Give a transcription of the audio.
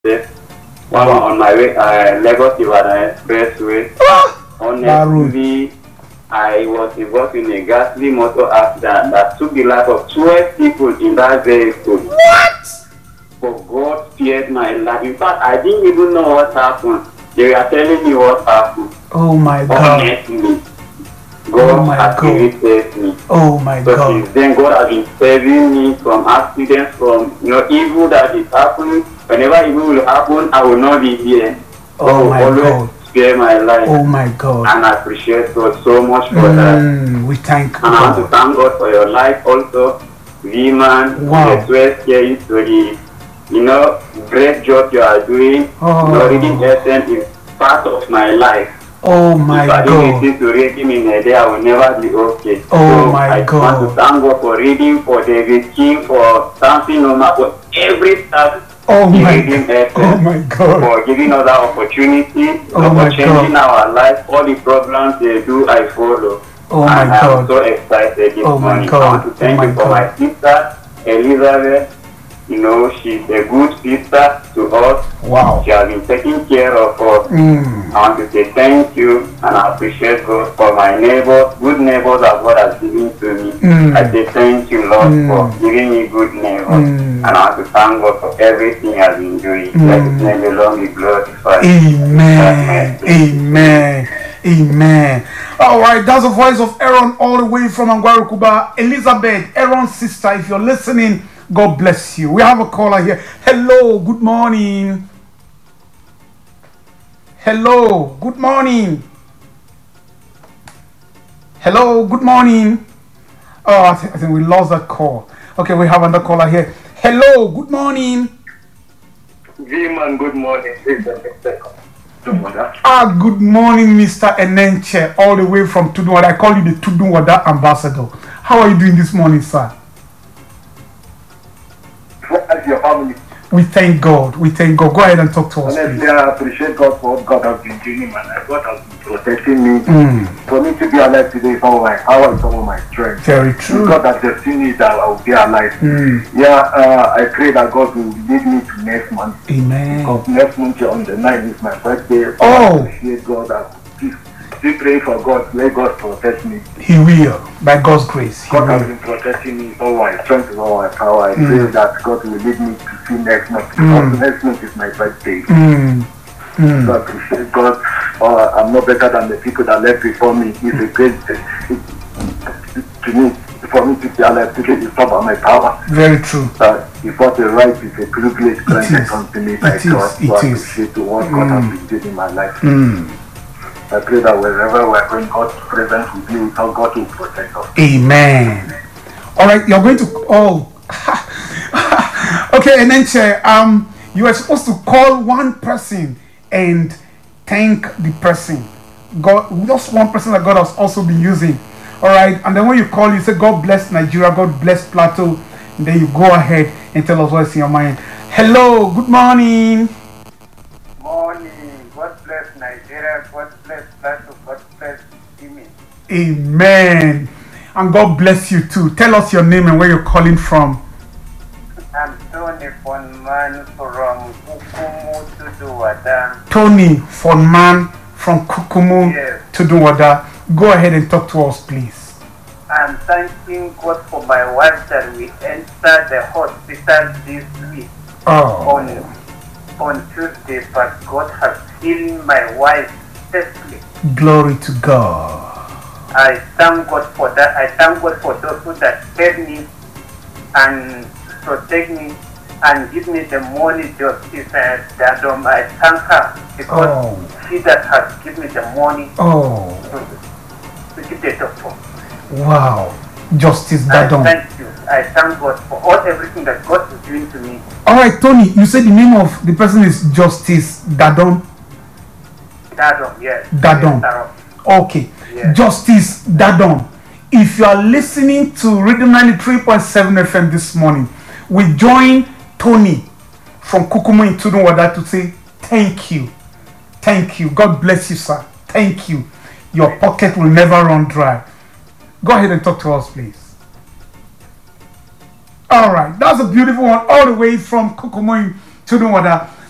Yes. One on my way, Lagos Ibadan Expressway. Honestly, I was involved in a ghastly motor accident that took the life of 12 people in that vehicle. What? But God spared my life. In fact, I didn't even know what happened. They were telling me what happened. Oh my God. Honestly, Oh God my has God. really saved me. Oh my So God. since then, God has been saving me from accidents, from evil that is happening. Whenever evil will happen, I will not be here. Oh God will my always God. spare my life. Oh my God. And I appreciate God so much for that. We thank And I want to God. thank God for your life also. V-Man, Wow. the 12 year history, great job you are doing. Reading Essence is part of my life. Oh my If I God. didn't listen to reading in a day, I will never be okay. Oh so my I God. want to thank God for reading, for David King, for Samson Noma, for every staff Oh in my reading God. Essence, Oh my God. for giving us that opportunity, Oh my for changing our life. All the programs they do, I follow. Oh my and I'm God. so excited this Oh my morning. God. I want to thank Oh my you for God. my sister, Elizabeth. She's a good sister to us. Wow. She has been taking care of us. I want to say thank you and I appreciate God for my neighbors, good neighbors that God has given to me. I say thank you, Lord, for giving me good neighbors. And I want to thank God for everything He has been doing. Let His name alone be glorified. Amen. Amen. Amen. All right, that's the voice of Aaron all the way from Angwarukuba. Elizabeth, Aaron's sister, if you're listening, God bless you. We have a caller here. Hello, good morning. Hello, good morning. Hello, good morning. Oh, I think we lost that call. Okay, we have another caller here. Hello, good morning. V-Man, good morning. Good morning, Mr. Enenche, all the way from Tudunwada. I call you the Tudunwada ambassador. How are you doing this morning, sir? As your family. We thank God. We thank God. Go ahead and talk to us, Honestly, please. I appreciate God for what God has been doing, and God has been protecting me. For me to be alive today is some of my power, some of my strength. Very true. God has destined that I will be alive. I pray that God will lead me to next month. Amen. Because next month on the 9th is my birthday. Oh. I appreciate God that still pray for God. Let God protect me. He will, by God's grace. He God has will. been protecting me, all my strength, all my power. I pray that God will lead me to see next month. Because next month is my birthday. So I appreciate God. I'm not better than the people that left before me. It's a great to me. For me to be alive today is not by my power. Very true. It's not a right, it's a privilege granted is. unto me by It is. God. So It I is. appreciate what God has been doing in my life. I pray that wherever we're going, God's presence will be with us. God will protect us. Amen. All right, you're going to. Okay, Enenche, you are supposed to call one person and thank the person. God, just one person that God has also been using. All right, and then when you call, you say, God bless Nigeria, God bless Plateau. And then you go ahead and tell us what's in your mind. Hello, good morning. Morning. God bless Nigeria. God bless Plateau. God bless Jimmy. Amen. And God bless you too. Tell us your name and where you're calling from. I'm Tony Fonman from Kukumu Tudunwada. Tony Fonman from Kukumu Yes. Tudunwada. Go ahead and talk to us, please. I'm thanking God for my wife that we entered the hospital this week on Tuesday, but God has healed my wife safely. Glory to God. I thank God for that. I thank God for those who that saved me and protect me and give me the money justice that I thank her because she that has given me the money to give the doctor. Wow. Justice I Dadon. thank you. I thank God for everything that God is doing to me. All right, Tony, you said the name of the person is Justice Dadon. Dadon, yes. Dadon. Yes, Okay. Yes. Justice Dadon. If you are listening to Rhythm 93.7 FM this morning, we join Tony from Kukumu in Tudunwada to say thank you. Thank you. God bless you, sir. Thank you. Your pocket will never run dry. Go ahead and talk to us, please. All right. That's a beautiful one all the way from Kukumu in Tudunwada.